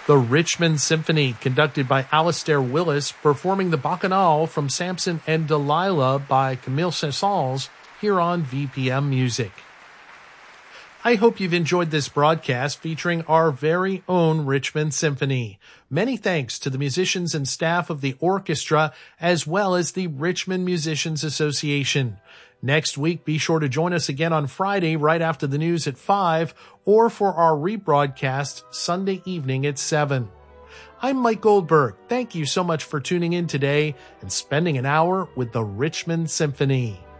The Richmond Symphony, conducted by Alastair Willis, performing the Bacchanal from Samson and Delilah by Camille Saint-Saëns here on VPM Music. I hope you've enjoyed this broadcast featuring our very own Richmond Symphony. Many thanks to the musicians and staff of the orchestra, as well as the Richmond Musicians Association. Next week, be sure to join us again on Friday right after the news at 5, or for our rebroadcast Sunday evening at 7. I'm Mike Goldberg. Thank you so much for tuning in today and spending an hour with the Richmond Symphony.